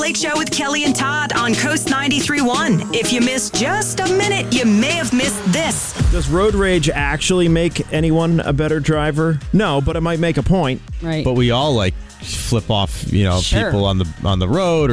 Lake Show with Kelly and Todd on Coast 93.1. If you missed just a minute, you may have missed this. Does road rage actually make anyone a better driver? No, but it might make a point. Right. But we all flip off, Sure. people on the road